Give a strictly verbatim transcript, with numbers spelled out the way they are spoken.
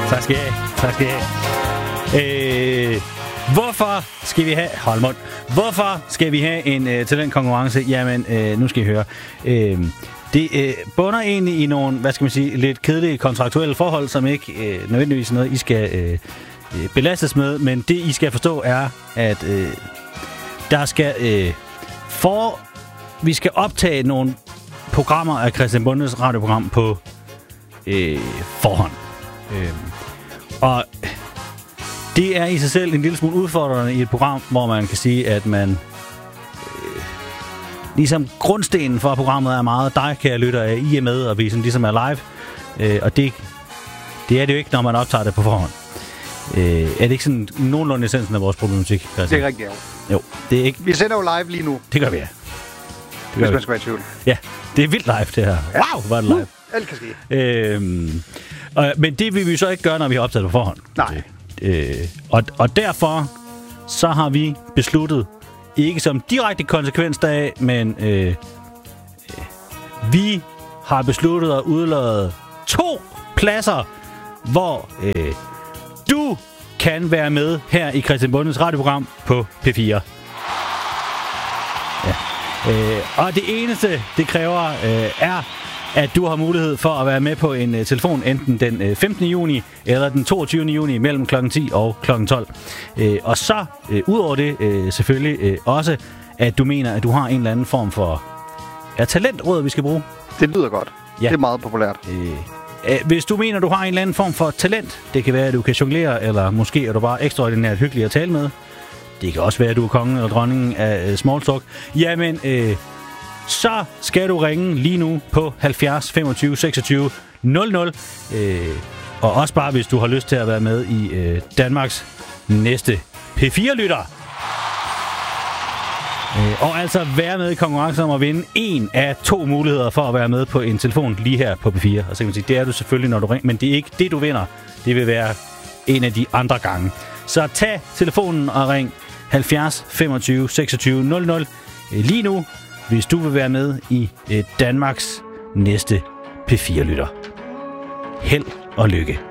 Tak skal I have. Tak skal I have. Øh, hvorfor skal vi have... Hold mund. Hvorfor skal vi have en øh, talentkonkurrence? Jamen, øh, nu skal I høre. Øh, det øh, bunder egentlig i nogle, hvad skal man sige, lidt kedelige kontraktuelle forhold, som ikke øh, nødvendigvis er noget, I skal øh, belastes med. Men det, I skal forstå, er, at øh, der skal... Øh, for... Vi skal optage nogle programmer af Christian Bondes radioprogram på øh, forhånd. Øh, og det er i sig selv en lille smule udfordrende i et program, hvor man kan sige, at man øh, ligesom grundstenen for programmet er meget dig, kære lytter, at I er med, og vi sådan ligesom er live. Øh, og det, det er det jo ikke, når man optager det på forhånd. Øh, er det ikke sådan nogenlunde essensen af vores problematik, Christian? Det er rigtigt, ja. Jo, det er ikke... Vi sender jo live lige nu. Det gør vi, ja. Hvis man skal være i tvivl. Ja, det er vildt live, det her. Ja. Wow, hvor er det live. Uh, alt kan ske. Øhm, og, men det vil vi så ikke gøre, når vi har optaget på forhånd. Nej. Øh, og, og derfor så har vi besluttet, ikke som direkte konsekvens deraf, men øh, øh, vi har besluttet at udlade to pladser, hvor øh, du kan være med her i Christian Bondes radioprogram på P fire. Ja. Øh, og det eneste, det kræver, øh, er, at du har mulighed for at være med på en øh, telefon, enten den øh, femtende juni eller den toogtyvende juni mellem klokken ti og klokken tolv. Øh, og så, øh, udover det, øh, selvfølgelig øh, også, at du mener, at du har en eller anden form for ja, talentråd, vi skal bruge. Det lyder godt. Ja. Det er meget populært. Øh, øh, hvis du mener, at du har en eller anden form for talent, det kan være, at du kan jonglere, eller måske er du bare ekstraordinært hyggelig at tale med. Det kan også være, at du er kongen eller dronningen af uh, small talk. Jamen, øh, så skal du ringe lige nu på halvfjerds femogtyve seksogtyve nul nul. Øh, og også bare, hvis du har lyst til at være med i øh, Danmarks næste P fire-lytter. Øh, og altså være med i konkurrencen om at vinde en af to muligheder for at være med på en telefon lige her på P fire. Og så kan man sige, det er du selvfølgelig, når du ringer. Men det er ikke det, du vinder. Det vil være en af de andre gange. Så tag telefonen og ring halvfjerds femogtyve seksogtyve nul nul lige nu, hvis du vil være med i Danmarks næste P fire-lytter. Held og lykke.